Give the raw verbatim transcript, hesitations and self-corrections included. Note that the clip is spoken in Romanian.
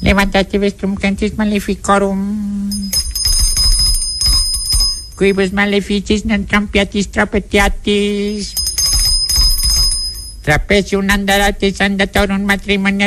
Levantate vestrum cantis maleficorum. Quibus maleficis non campiatis trapetiatis. Trapesium andaratis andatorum matrimonia